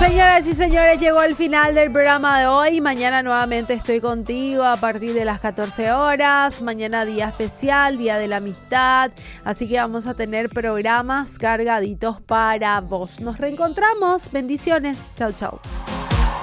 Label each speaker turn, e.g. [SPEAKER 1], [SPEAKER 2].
[SPEAKER 1] Señoras y señores, llegó el final del programa de hoy. Mañana nuevamente estoy contigo a partir de las 14 horas. Mañana día especial, Día de la Amistad. Así que vamos a tener programas cargaditos para vos. Nos reencontramos. Bendiciones. Chau, chau.